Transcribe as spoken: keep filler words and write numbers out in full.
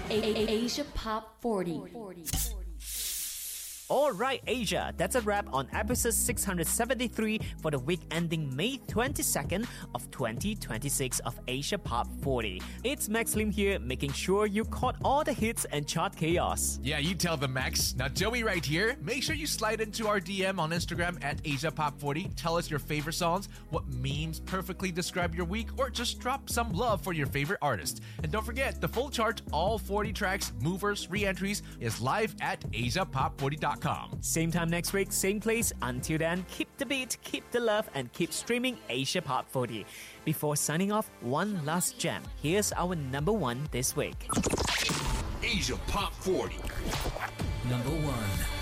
Asia Pop forty. Alright, Asia, that's a wrap on episode six hundred seventy-three for the week ending May twenty-second of twenty twenty-six of Asia Pop forty. It's Max Lim here, making sure you caught all the hits and chart chaos. Yeah, you tell them, Max. Now, Joey right here. Make sure you slide into our D M on Instagram at Asia Pop forty. Tell us your favorite songs, what memes perfectly describe your week, or just drop some love for your favorite artist. And don't forget, the full chart, all forty tracks, movers, re-entries, is live at asia pop forty dot com. Same time next week, same place. Until then, keep the beat, keep the love, and keep streaming Asia Pop forty. Before signing off, one last gem. Here's our number one this week. Asia Pop forty. Number one.